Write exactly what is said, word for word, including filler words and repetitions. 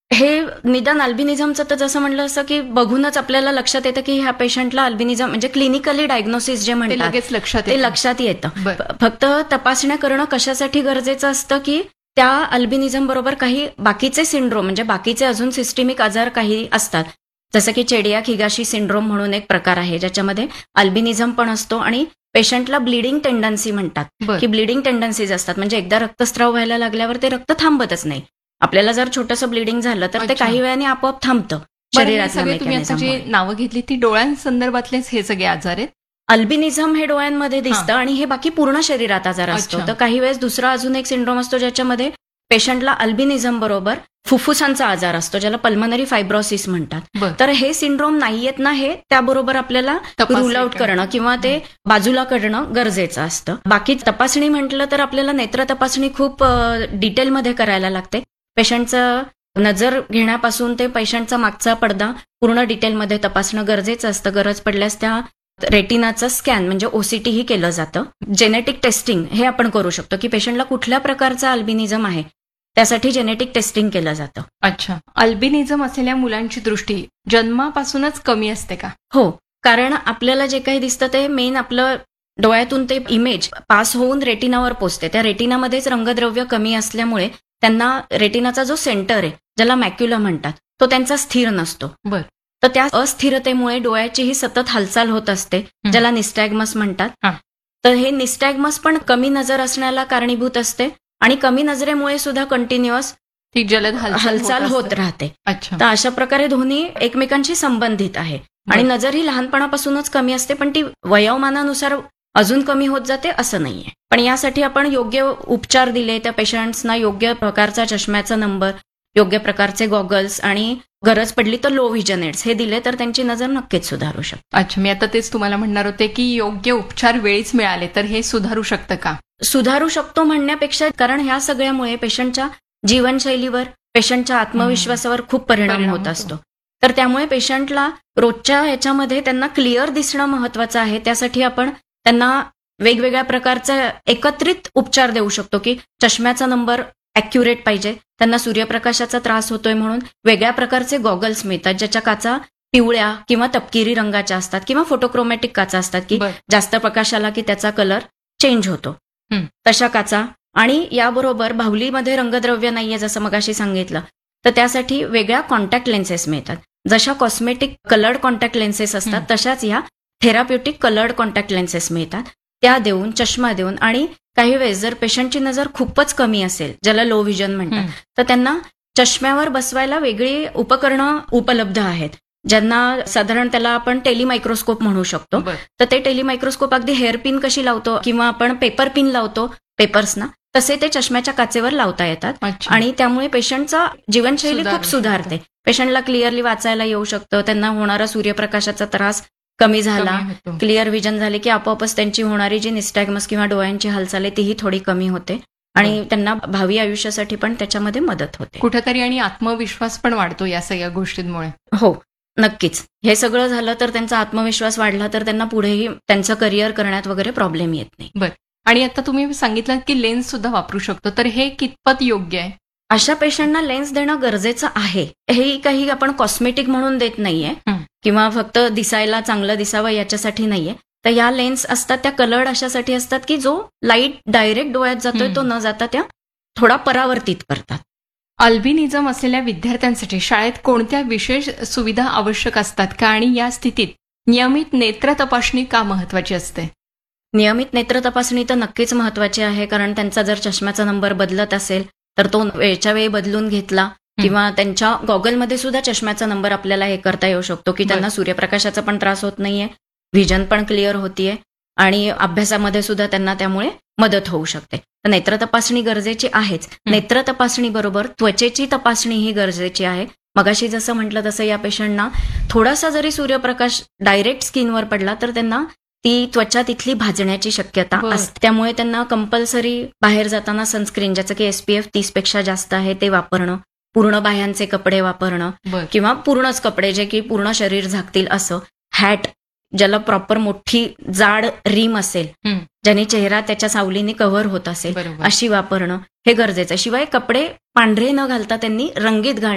हे निदान अल्बिनिझमचं तर जसं म्हणलं असं की बघूनच आपल्याला लक्षात येतं की ह्या पेशंटला अल्बिनिझम म्हणजे क्लिनिकली डायग्नोसिस जे म्हणतात लगेच लक्षात ते लक्षात येतं. फक्त तपासण्या करणं कशासाठी गरजेचं असतं की त्या अल्बिनिझम बरोबर काही बाकीचे सिंड्रोम म्हणजे बाकीचे अजून सिस्टेमिक आजार काही असतात. जसं की चेडियाक हिगाशी सिंड्रोम म्हणून एक प्रकार आहे ज्याच्यामध्ये अल्बिनिझम पण असतो आणि पेशंटला ब्लिडिंग टेंडन्सी म्हणतात की ब्लिडिंग टेंडन्सीज असतात. म्हणजे एकदा रक्तस्राव व्हायला लागल्यावर ते रक्त थांबतच नाही. आपल्याला जर छोटंसं ब्लिडिंग झालं तर ते काही वेळाने आपोआप थांबतं शरीरातलं. तुम्ही आता जी नावं घेतली ती डोळ्यांसंदर्भातलेच हे सगळे आजार आहेत. अल्बिनिझम हे डोळ्यांमध्ये दिसतं आणि हे बाकी पूर्ण शरीरात आजार असतो. तर काही वेळेस दुसरा अजून एक सिंड्रोम असतो ज्याच्यामध्ये पेशंटला अल्बिनिझम बरोबर फुफ्फुसांचा आजार असतो ज्याला पल्मनरी फायब्रोसिस म्हणतात. तर हे सिंड्रोम नाहीयेत ना हे त्याबरोबर आपल्याला रूल आउट करणं किंवा ते बाजूला करणं गरजेचं असतं. बाकी तपासणी म्हटलं तर आपल्याला नेत्र तपासणी खूप डिटेलमध्ये करायला लागते. पेशंटचं नजर घेण्यापासून ते पेशंटचा मागचा पडदा पूर्ण डिटेलमध्ये तपासणं गरजेचं असतं. गरज पडल्यास त्या रेटिनाचं स्कॅन म्हणजे ओसीटी ही केलं जातं. जेनेटिक टेस्टिंग हे आपण करू शकतो की पेशंटला कुठल्या प्रकारचा अल्बिनिझम आहे त्यासाठी जेनेटिक टेस्टिंग केलं जातं. अच्छा, अल्बिनिझम असलेल्या मुलांची दृष्टी जन्मापासूनच कमी असते का? हो, कारण आपल्याला जे काही दिसतं ते मेन आपलं डोळ्यातून ते इमेज पास होऊन रेटिनावर पोचते. त्या रेटिनामध्येच रंगद्रव्य कमी असल्यामुळे त्यांना रेटिनाचा जो सेंटर आहे ज्याला मॅक्युला म्हणतात तो त्यांचा स्थिर नसतो. बरं. तर त्या अस्थिरतेमुळे डोळ्याचीही सतत हालचाल होत असते ज्याला निस्टॅग्मस म्हणतात. तर हे निस्टॅग्मस पण कमी नजर असण्याला कारणीभूत असते आणि कमी नजरेमुळे सुद्धा कंटिन्युअस ती जलद हालचाल होत राहते. तर अशा प्रकारे दोन्ही एकमेकांशी संबंधित आहे आणि नजर ही लहानपणापासूनच कमी असते पण ती वयोमानानुसार अजून कमी होत जाते असं नाहीये. पण यासाठी आपण योग्य उपचार दिले त्या पेशंट्सना योग्य प्रकारचा चष्म्याचा नंबर योग्य प्रकारचे गॉगल्स आणि गरज पडली तर लो व्हिजन एड्स हे दिले तर त्यांची नजर नक्कीच सुधारू शकते. अच्छा, मी आता तेच तुम्हाला म्हणणार होते की योग्य उपचार वेळीच मिळाले तर हे सुधारू शकतं का? सुधारू शकतो म्हणण्यापेक्षा कारण ह्या सगळ्यामुळे पेशंटच्या जीवनशैलीवर पेशंटच्या आत्मविश्वासावर खूप परिणाम होत असतो. तर त्यामुळे पेशंटला रोजच्या ह्याच्यामध्ये त्यांना क्लिअर दिसणं महत्वाचं आहे. त्यासाठी आपण त्यांना वेगवेगळ्या प्रकारचा एकत्रित उपचार देऊ शकतो की चष्म्याचा नंबर ॲक्युरेट पाहिजे. त्यांना सूर्यप्रकाशाचा त्रास होतोय म्हणून वेगळ्या प्रकारचे गॉगल्स मिळतात ज्याच्या काचा पिवळ्या किंवा तपकिरी रंगाच्या असतात किंवा फोटोक्रोमॅटिक काचा असतात की जास्त प्रकाश आला की त्याचा कलर चेंज होतो. तशा काचा आणि याबरोबर बाहुलीमध्ये रंगद्रव्य नाहीये जसं मगाशी सांगितलं तर त्यासाठी वेगळ्या कॉन्टॅक्ट लेन्सेस मिळतात. जशा कॉस्मेटिक कलर्ड कॉन्टॅक्ट लेन्सेस असतात तशाच ह्या थेराप्युटिक कलर्ड कॉन्टॅक्ट लेन्सेस मिळतात. त्या देऊन चष्मा देऊन आणि काही वेळेस जर पेशंटची नजर खूपच कमी असेल ज्याला लो व्हिजन म्हणतात तर त्यांना चष्म्यावर बसवायला वेगळी उपकरणं उपलब्ध आहेत ज्यांना साधारण त्याला आपण टेलिमायक्रोस्कोप म्हणू शकतो. तर ते टेलिमायक्रोस्कोप अगदी हेअर पिन कशी लावतो किंवा आपण पेपर पिन लावतो पेपर्सना तसे ते चष्म्याच्या काचेवर लावता येतात आणि त्यामुळे पेशंटचा जीवनशैली खूप सुधारते. पेशंटला क्लिअरली वाचायला येऊ शकतं. त्यांना होणारा सूर्यप्रकाशाचा त्रास कमी झाला क्लिअर व्हिजन झाले की आपोआपच त्यांची होणारी जी निस्टॅग्मस किंवा डोळ्यांची हालचाल आहे तीही थोडी कमी होते आणि त्यांना भावी आयुष्यासाठी पण त्याच्यामध्ये मदत होते कुठेतरी आणि आत्मविश्वास पण वाढतो या सगळ्या गोष्टींमुळे. हो नक्कीच. हे सगळं झालं तर त्यांचा आत्मविश्वास वाढला तर त्यांना पुढेही त्यांचं करिअर करण्यात वगैरे प्रॉब्लेम येत नाही. बरं. आणि आता तुम्ही सांगितलं की लेन्स सुद्धा वापरू शकतो तर हे कितपत योग्य आहे? अशा पेशंटना लेन्स देणं गरजेचं आहे. हे काही आपण कॉस्मेटिक म्हणून देत नाहीये किंवा फक्त दिसायला चांगलं दिसावं याच्यासाठी नाहीये. तर या लेन्स असतात त्या कलर्ड अशासाठी असतात की जो लाईट डायरेक्ट डोळ्यात जातोय तो न जाता त्या थोडा परावर्तित करतात. अल्बिनिझम असलेल्या विद्यार्थ्यांसाठी शाळेत कोणत्या विशेष सुविधा आवश्यक असतात का आणि या स्थितीत नियमित नेत्र तपासणी का महत्वाची असते? नियमित नेत्र तपासणी तर नक्कीच महत्वाची आहे कारण त्यांचा जर चष्म्याचा नंबर बदलत असेल तर तो वेळच्या वेळी बदलून घेतला किंवा त्यांच्या गॉगलमध्ये सुद्धा चष्म्याचा नंबर आपल्याला हे करता येऊ शकतो की त्यांना सूर्यप्रकाशाचा पण त्रास होत नाहीये व्हिजन पण क्लिअर होतीये आणि अभ्यासामध्ये सुद्धा त्यांना त्यामुळे मदत होऊ शकते. तर नेत्र तपासणी गरजेची आहेच. नेत्र तपासणी बरोबर त्वचेची तपासणी ही गरजेची आहे. मगाशी जसं म्हटलं तसं या पेशंटना थोडासा जरी सूर्यप्रकाश डायरेक्ट स्किनवर पडला तर त्यांना ती त्वचा तिथली भाजण्याची शक्यता असते. त्यामुळे त्यांना कंपल्सरी बाहेर जाताना सनस्क्रीन ज्याचं की एसपीएफ तीस पेक्षा जास्त आहे ते वापरणं पूर्ण बाह्यांचे कपडे वापरणं किंवा पूर्णच कपडे जे की पूर्ण शरीर झाकतील असं हॅट ज्याला प्रॉपर मोठी जाड रीम असेल ज्याने चेहरा त्याच्या सावलीने कव्हर होत असेल अशी वापरणं हे गरजेचं आहे. शिवाय कपडे पांढरे न घालता त्यांनी रंगीत घालणं